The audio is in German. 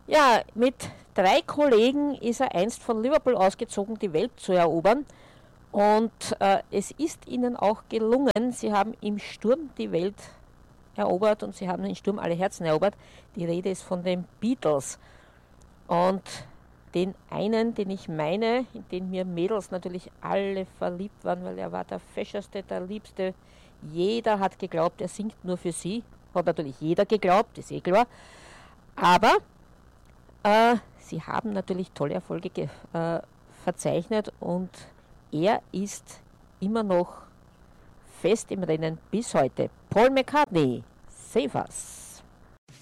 Ja, mit 3 Kollegen ist er einst von Liverpool ausgezogen, die Welt zu erobern. Und es ist ihnen auch gelungen. Sie haben im Sturm die Welt erobert und sie haben im Sturm alle Herzen erobert. Die Rede ist von den Beatles. Und den einen, den ich meine, in den mir Mädels natürlich alle verliebt waren, weil er war der fescheste, der liebste. Jeder hat geglaubt, er singt nur für sie. Hat natürlich jeder geglaubt, ist eh klar. Aber sie haben natürlich tolle Erfolge verzeichnet und er ist immer noch fest im Rennen bis heute. Paul McCartney, Save Us.